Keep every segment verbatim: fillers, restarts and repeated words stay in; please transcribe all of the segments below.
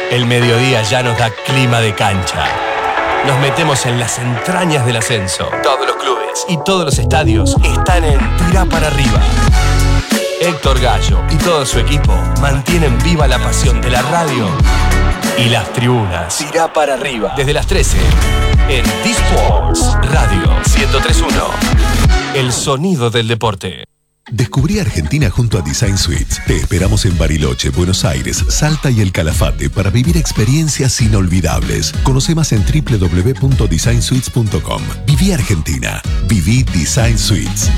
El mediodía ya nos da clima de cancha. Nos metemos en las entrañas del ascenso. Todos los clubes y todos los estadios están en Tirá para arriba. Héctor Gallo y todo su equipo mantienen viva la pasión de la radio y las tribunas. Tirá para arriba. Desde las trece en D-Sports Radio ciento tres punto uno. El sonido del deporte. Descubrí Argentina junto a Design Suites. Te esperamos en Bariloche, Buenos Aires, Salta y El Calafate para vivir experiencias inolvidables. Conoce más en doble u doble u doble u punto design suites punto com. Viví Argentina. Viví Design Suites.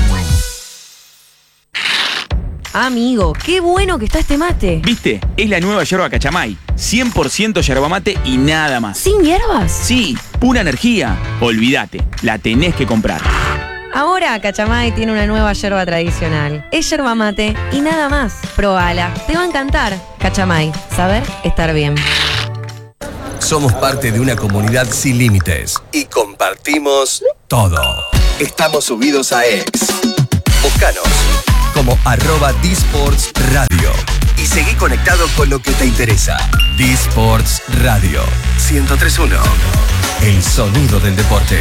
Amigo, qué bueno que está este mate. ¿Viste? Es la nueva yerba Cachamay. cien por ciento yerba mate y nada más. ¿Sin hierbas? Sí, pura energía. Olvídate, la tenés que comprar. Ahora Cachamay tiene una nueva yerba tradicional. Es yerba mate y nada más. Probala, te va a encantar. Cachamay, saber estar bien. Somos parte de una comunidad sin límites y compartimos todo. Estamos subidos a X. Búscanos como arroba D-Sports Radio y seguí conectado con lo que te interesa. D-Sports Radio ciento tres punto uno. El sonido del deporte.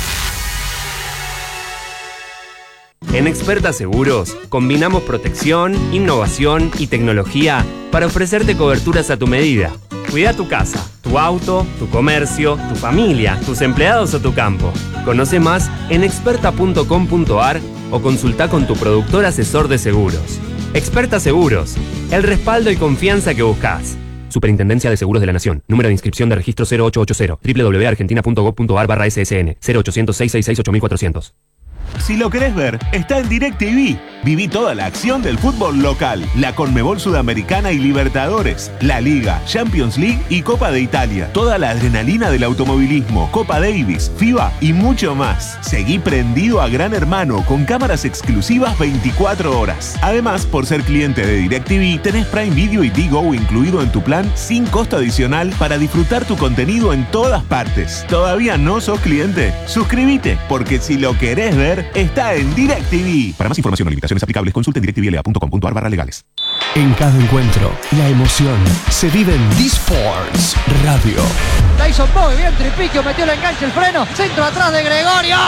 En Experta Seguros combinamos protección, innovación y tecnología para ofrecerte coberturas a tu medida. Cuida tu casa, tu auto, tu comercio, tu familia, tus empleados o tu campo. Conoce más en experta punto com punto ar o consulta con tu productor asesor de seguros. Experta Seguros, el respaldo y confianza que buscas. Superintendencia de Seguros de la Nación. Número de inscripción de registro cero ocho ocho cero. doble u doble u doble u punto argentina punto gov punto ar barra S S N. cero ochocientos, seiscientos sesenta y seis, ocho mil cuatrocientos. Si lo querés ver, está en DirecTV. Viví toda la acción del fútbol local, la Conmebol Sudamericana y Libertadores, la Liga, Champions League y Copa de Italia. Toda la adrenalina del automovilismo, Copa Davis, FIBA y mucho más. Seguí prendido a Gran Hermano con cámaras exclusivas veinticuatro horas. Además, por ser cliente de DirecTV, tenés Prime Video y Digo incluido en tu plan sin costo adicional para disfrutar tu contenido en todas partes. ¿Todavía no sos cliente? Suscríbete, porque si lo querés ver, está en DirecTV. Para más información o limitaciones aplicables, consulte direct t v l a punto com punto ar barra legales. En cada encuentro, la emoción se vive en D-Sports Radio. Tyson Bogue, bien Tripiquio, metió el enganche, el freno, centro atrás de Gregorio.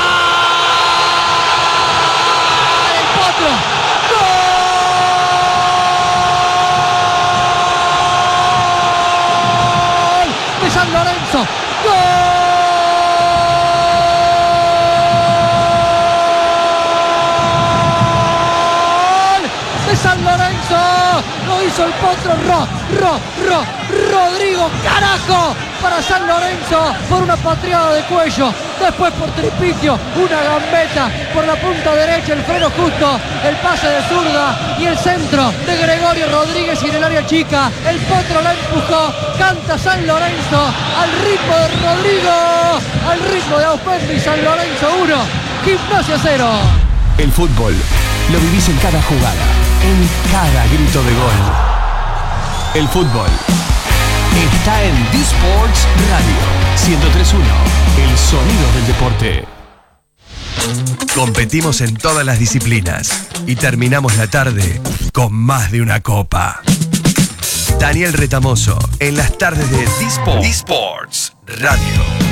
¡El Potro! ¡Gol! De San Lorenzo. ¡Gol! San Lorenzo, lo hizo el Potro, Ro, Ro, Ro, Rodrigo, carajo, para San Lorenzo, por una patriada de cuello, después por Tripiquio, una gambeta por la punta derecha, el freno justo, el pase de zurda y el centro de Gregorio Rodríguez y en el área chica, el Potro la empujó, canta San Lorenzo, al ritmo de Rodrigo, al ritmo de Auspendi, San Lorenzo uno, Gimnasia cero. El fútbol lo vivís en cada jugada, en cada grito de gol. El fútbol está en D-Sports Radio ciento tres punto uno. El sonido del deporte. Competimos en todas las disciplinas y terminamos la tarde con más de una copa. Daniel Retamoso en las tardes de D-Sports, D-Sports Radio.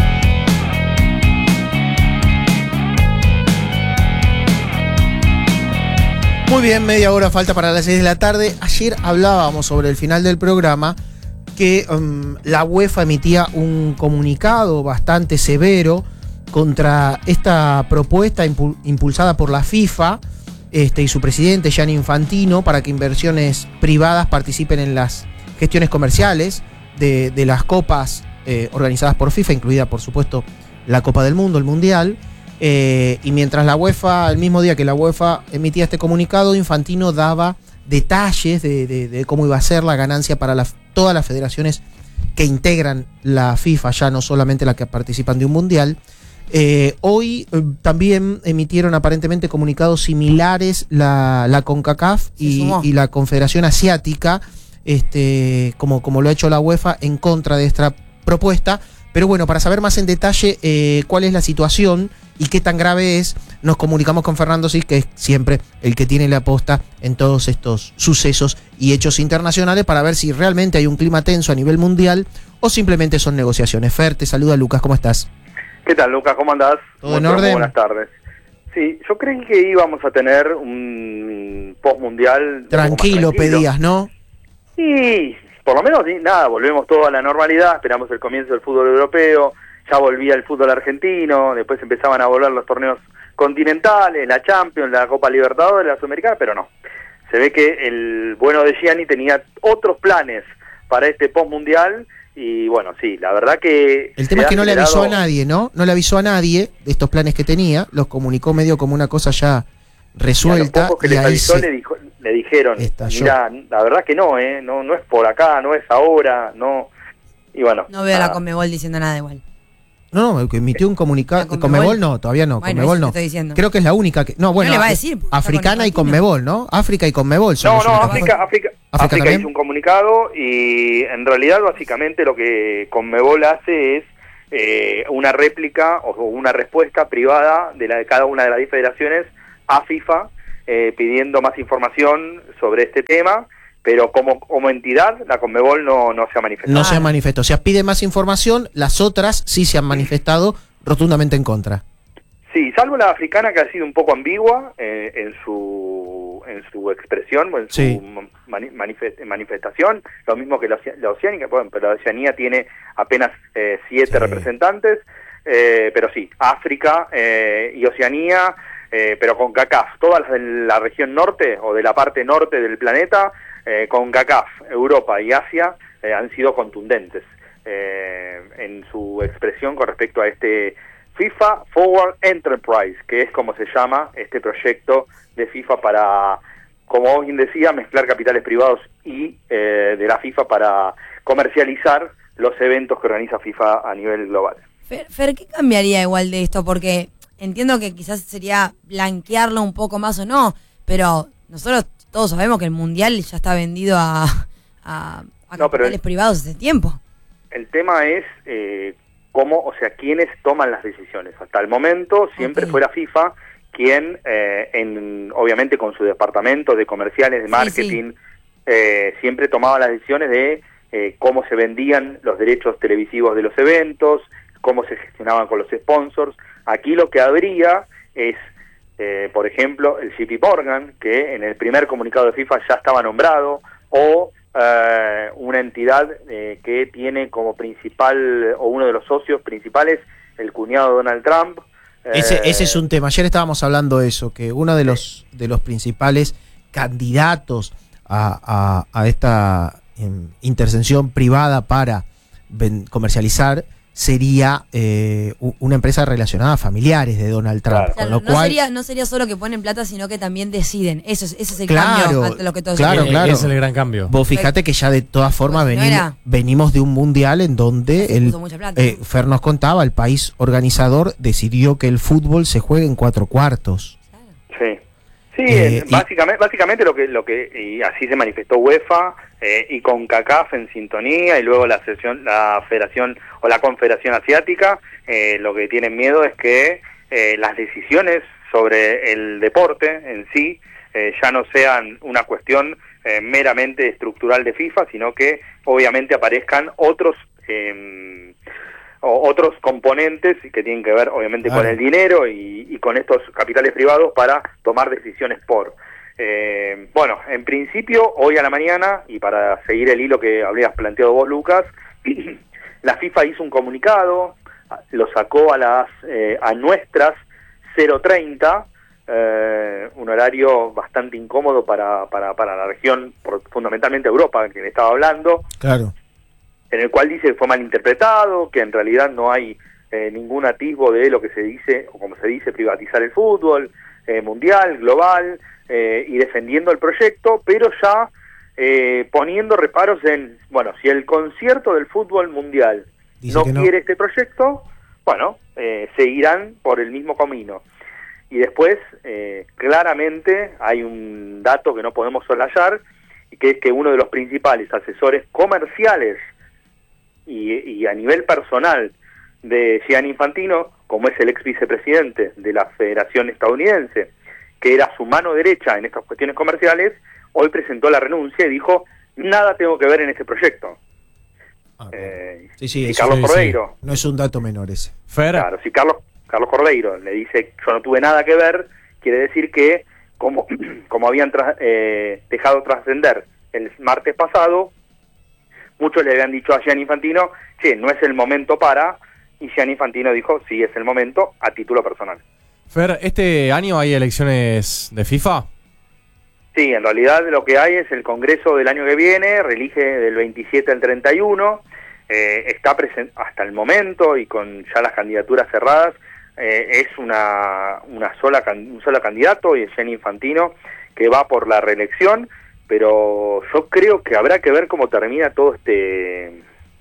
Muy bien, media hora falta para las seis de la tarde. Ayer hablábamos sobre el final del programa que um, la UEFA emitía un comunicado bastante severo contra esta propuesta impul- impulsada por la FIFA este, y su presidente Gianni Infantino para que inversiones privadas participen en las gestiones comerciales de, de las copas eh, organizadas por FIFA, incluida por supuesto la Copa del Mundo, el Mundial. Eh, y mientras la UEFA, el mismo día que la UEFA emitía este comunicado, Infantino daba detalles de, de, de cómo iba a ser la ganancia para la, todas las federaciones que integran la FIFA, ya no solamente las que participan de un mundial. Eh, hoy eh, también emitieron aparentemente comunicados similares la, la CONCACAF y, y la Confederación Asiática, este, como, como lo ha hecho la UEFA, en contra de esta propuesta, Pero bueno, para saber más en detalle eh, cuál es la situación y qué tan grave es, nos comunicamos con Fernando Cis, que es siempre el que tiene la posta en todos estos sucesos y hechos internacionales, para ver si realmente hay un clima tenso a nivel mundial o simplemente son negociaciones. Fer, te saluda Lucas, ¿cómo estás? ¿Qué tal, Lucas? ¿Cómo andás? ¿Todo en orden? Buenas tardes. Sí, yo creí que íbamos a tener un post-mundial... Tranquilo, tranquilo, pedías, ¿no? Sí, por lo menos sí, nada, volvemos todo a la normalidad, esperamos el comienzo del fútbol europeo, ya volvía el fútbol argentino, después empezaban a volver los torneos continentales, la Champions, la Copa Libertadores, la Sudamericana, pero no. Se ve que el bueno de Gianni tenía otros planes para este post-mundial y bueno, sí, la verdad que... El tema es que no le avisó a nadie, ¿no? No le avisó a nadie de estos planes que tenía, los comunicó medio como una cosa ya resuelta. Y a los pocos que y les ahí avisó se... le, dijo, le dijeron, estalló. mira, la verdad que no, ¿eh? No, no es por acá, no es ahora, no... Y bueno... No veo a ah, la Conmebol diciendo nada igual. No, el que emitió un comunicado. ¿Conmebol? Conmebol no, todavía no. Bueno, Conmebol eso no. te estoy diciendo. Creo que es la única que. No, bueno. No le va a decir, porque está Africana con y Conmebol, ¿no? África y Conmebol son No, los no, únicos. África, África, ¿África África también? hizo un comunicado y en realidad básicamente lo que Conmebol hace es eh, una réplica o una respuesta privada de la de cada una de las diez federaciones a FIFA eh, pidiendo más información sobre este tema. Pero como, como entidad, la Conmebol no, no se ha manifestado. No se ha manifestado. O sea, pide más información, las otras sí se han manifestado rotundamente en contra. Sí, salvo la africana que ha sido un poco ambigua eh, en su en su expresión o en Sí. su mani manifest manifestación, lo mismo que la, la oceánica, bueno, pero la Oceanía tiene apenas eh, siete Sí. representantes, eh, pero sí, África eh, y Oceanía, eh, pero con CACAF, todas las de la región norte o de la parte norte del planeta, eh, con CACAF, Europa y Asia eh, han sido contundentes eh, en su expresión con respecto a este FIFA Forward Enterprise, que es como se llama este proyecto de FIFA para, como bien decía, mezclar capitales privados y eh, de la FIFA para comercializar los eventos que organiza FIFA a nivel global. Fer, Fer, ¿qué cambiaría igual de esto? Porque entiendo que quizás sería blanquearlo un poco más o no, pero nosotros todos sabemos que el Mundial ya está vendido a, a, a No, pero capitales el- privados hace tiempo. El tema es eh, cómo, o sea, quiénes toman las decisiones. Hasta el momento siempre Ok. fue la FIFA quien, eh, en, obviamente con su departamento de comerciales, de marketing, eh, siempre tomaba las decisiones de eh, cómo se vendían los derechos televisivos de los eventos, cómo se gestionaban con los sponsors. Aquí lo que habría es, eh, por ejemplo, el J P Morgan, que en el primer comunicado de FIFA ya estaba nombrado, o eh, una entidad eh, que tiene como principal, o uno de los socios principales, el cuñado de Donald Trump. Ese, Eh, ese es un tema. Ayer estábamos hablando de eso, que uno de los, de los principales candidatos a, a, a esta em, intervención privada para ven- comercializar sería eh, u- una empresa relacionada a familiares de Donald Trump. Claro. Con Claro, lo no, cual, sería, no sería solo que ponen plata, sino que también deciden. Eso es, ese es el Claro, cambio ante lo que todos claro, quieren. claro. Ese es el gran cambio. vos fijate que ya de todas formas Pues si no venimos, era- venimos de un mundial en donde Se el, puso mucha plata. eh, Fer nos contaba, el país organizador decidió que el fútbol se juegue en cuatro cuartos. Sí, sí, Eh, eh, y- básicamente, básicamente lo que, lo que y así se manifestó UEFA eh, y con CACAF en sintonía y luego la sesión, la Federación o la Confederación Asiática, eh, lo que tienen miedo es que eh, las decisiones sobre el deporte en sí eh, ya no sean una cuestión eh, meramente estructural de FIFA, sino que obviamente aparezcan otros eh, o otros componentes que tienen que ver obviamente Claro. con el dinero y, y con estos capitales privados para tomar decisiones por. Eh, bueno, en principio, hoy a la mañana, y para seguir el hilo que habrías planteado vos, Lucas, la FIFA hizo un comunicado, lo sacó a las eh, a nuestras cero treinta, eh, un horario bastante incómodo para, para, para la región, por, fundamentalmente Europa, que le estaba hablando, Claro. en el cual dice que fue malinterpretado, que en realidad no hay eh, ningún atisbo de lo que se dice, o como se dice, privatizar el fútbol eh, mundial, global, eh, y defendiendo el proyecto, pero ya eh, poniendo reparos en, bueno, si el concierto del fútbol mundial Dice no que no. quiere este proyecto, bueno, eh, seguirán por el mismo camino. Y después, eh, claramente, hay un dato que no podemos soslayar, y que es que uno de los principales asesores comerciales y, y a nivel personal de Gianni Infantino, como es el ex vicepresidente de la Federación Estadounidense, que era su mano derecha en estas cuestiones comerciales, hoy presentó la renuncia y dijo, nada tengo que ver en este proyecto. Ah, eh, sí, sí, y eso Carlos es, Cordeiro. sí. No es un dato menor ese. Fer. Claro, si Carlos, Carlos Cordeiro le dice, yo no tuve nada que ver, quiere decir que, como, como habían tras, eh, dejado trascender el martes pasado, muchos le habían dicho a Gianni Infantino, che, no es el momento para, y Gianni Infantino dijo, sí, es el momento, a título personal. Fer, ¿este año hay elecciones de FIFA? Sí, en realidad lo que hay es el Congreso del año que viene, reelige del veintisiete al treinta y uno, eh, está presente hasta el momento y con ya las candidaturas cerradas, eh, es una, una sola un solo candidato y es Gianni Infantino, que va por la reelección, pero yo creo que habrá que ver cómo termina todo este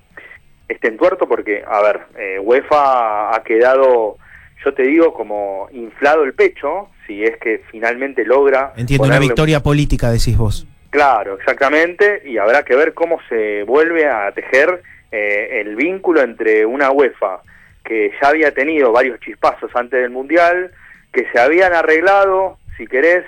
este entuerto, porque, a ver, eh, UEFA ha quedado, yo te digo, como inflado el pecho, si es que finalmente logra... Entiendo, una victoria política, decís vos. Claro, exactamente, y habrá que ver cómo se vuelve a tejer eh, el vínculo entre una UEFA que ya había tenido varios chispazos antes del Mundial, que se habían arreglado, si querés,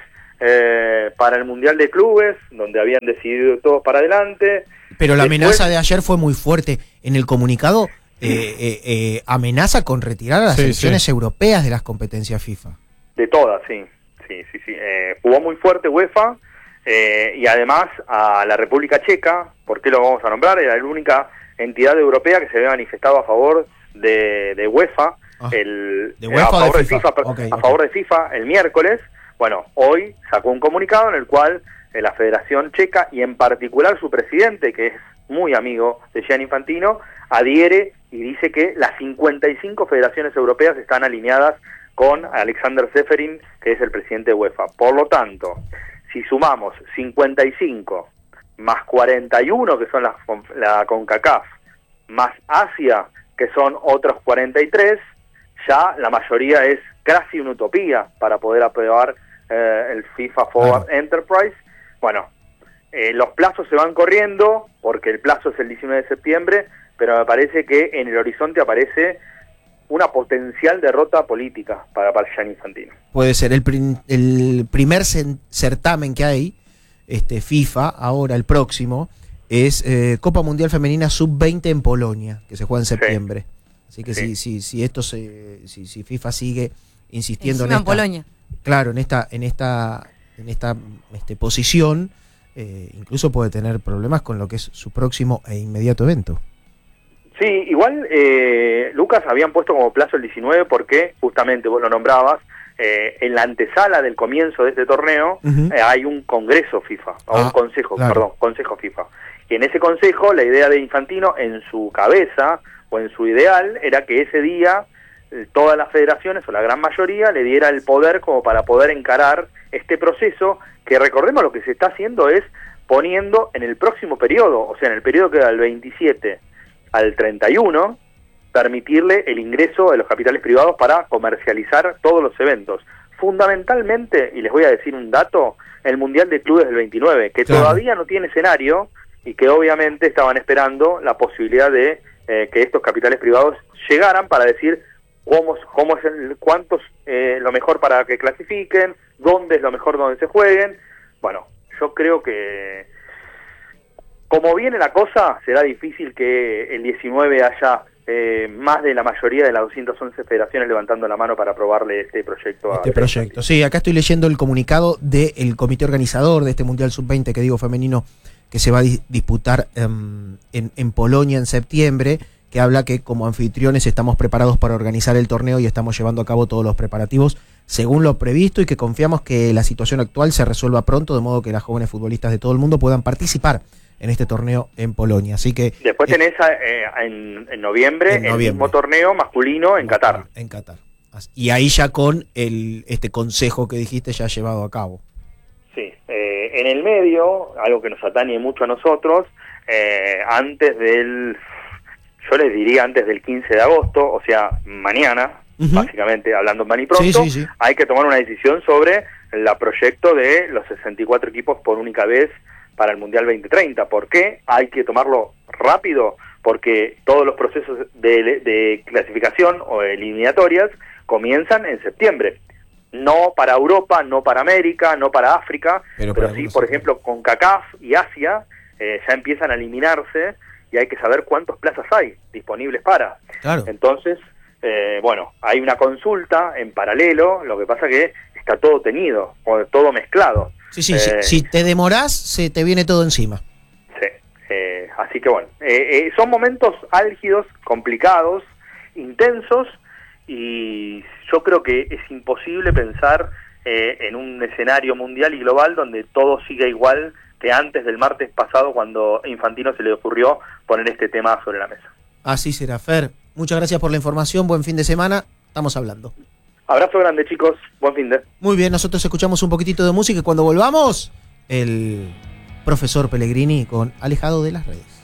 eh, para el Mundial de Clubes, donde habían decidido todos para adelante. Pero la Después, amenaza de ayer fue muy fuerte. En el comunicado eh, eh, eh, amenaza con retirar a las sí, selecciones sí. europeas de las competencias FIFA. De todas, sí, sí, sí, sí. Eh, jugó muy fuerte UEFA eh, y además a la República Checa, ¿por qué lo vamos a nombrar? Era la única entidad europea que se había manifestado a favor de, de UEFA, Ah, el, ¿de UEFA a favor o de de FIFA? FIFA, Okay, a okay. favor de FIFA el miércoles. Bueno, hoy sacó un comunicado en el cual eh, la Federación Checa y en particular su presidente, que es muy amigo de Gianni Infantino, adhiere y dice que las cincuenta y cinco federaciones europeas están alineadas con Alexander Seferin, que es el presidente de UEFA. Por lo tanto, si sumamos cincuenta y cinco más cuarenta y uno, que son la, la CONCACAF, más Asia, que son otros cuarenta y tres, ya la mayoría es casi una utopía para poder aprobar eh, el FIFA Forward Claro. Enterprise. Bueno, eh, los plazos se van corriendo, porque el plazo es el diecinueve de septiembre, pero me parece que en el horizonte aparece una potencial derrota política para, para Gianni Infantino. Puede ser el, prim- el primer cen- certamen que hay, este FIFA, ahora el próximo, es eh, Copa Mundial Femenina sub veinte en Polonia, que se juega en septiembre. Así que Sí. si, si, si esto se, si, si FIFA sigue insistiendo Encima en en esta, Polonia. claro, en esta, en esta, en esta este, posición, eh, incluso puede tener problemas con lo que es su próximo e inmediato evento. Sí, igual, eh, Lucas, habían puesto como plazo el diecinueve porque, justamente, vos lo nombrabas, eh, en la antesala del comienzo de este torneo Ujú. eh, hay un congreso FIFA, o Ah, un consejo, claro. perdón, consejo FIFA. Y en ese consejo, la idea de Infantino, en su cabeza, o en su ideal, era que ese día eh, todas las federaciones, o la gran mayoría, le diera el poder como para poder encarar este proceso, que recordemos lo que se está haciendo es poniendo en el próximo periodo, o sea, en el periodo que va del veintisiete al treinta y uno, permitirle el ingreso de los capitales privados para comercializar todos los eventos. Fundamentalmente, y les voy a decir un dato, el Mundial de Clubes del veintinueve, que Claro. todavía no tiene escenario y que obviamente estaban esperando la posibilidad de eh, que estos capitales privados llegaran para decir cómo, cómo es el, cuántos eh, lo mejor para que clasifiquen, dónde es lo mejor donde se jueguen. Bueno, yo creo que como viene la cosa, será difícil que el diecinueve haya eh, más de la mayoría de las doscientas once federaciones levantando la mano para aprobarle este proyecto. a Este proyecto. Sí, acá estoy leyendo el comunicado del comité organizador de este Mundial sub veinte, que digo femenino, que se va a di- disputar um, en, en Polonia en septiembre, que habla que como anfitriones estamos preparados para organizar el torneo y estamos llevando a cabo todos los preparativos según lo previsto y que confiamos que la situación actual se resuelva pronto, de modo que las jóvenes futbolistas de todo el mundo puedan participar en este torneo en Polonia. Así que Después eh, tenés eh, en, en noviembre En el noviembre. mismo torneo masculino en Qatar. En Qatar. Y ahí ya con el este consejo que dijiste ya llevado a cabo. Sí, eh, en el medio, algo que nos atañe mucho a nosotros, eh, antes del, yo les diría antes del quince de agosto, o sea, mañana, Ujú. básicamente hablando mal y pronto, Sí, sí, sí. hay que tomar una decisión sobre el proyecto de los sesenta y cuatro equipos por única vez para el Mundial veinte treinta. ¿Por qué? Hay que tomarlo rápido, porque todos los procesos de, de clasificación o eliminatorias comienzan en septiembre. No para Europa, no para América, no para África, pero, pero sí, por ejemplo, con CONCACAF y Asia eh, ya empiezan a eliminarse y hay que saber cuántas plazas hay disponibles para. Claro. Entonces, eh, bueno, hay una consulta en paralelo, lo que pasa que está todo teñido, o todo mezclado. Sí, sí, eh, si, si te demorás, se te viene todo encima. Sí, eh, así que bueno, eh, eh, son momentos álgidos, complicados, intensos, y yo creo que es imposible pensar eh, en un escenario mundial y global donde todo siga igual que antes del martes pasado, cuando a Infantino se le ocurrió poner este tema sobre la mesa. Así será, Fer. Muchas gracias por la información, buen fin de semana, estamos hablando. Abrazo grande, chicos, buen fin de. Muy bien, nosotros escuchamos un poquitito de música y cuando volvamos, el profesor Pellegrini con Alejado de las Redes.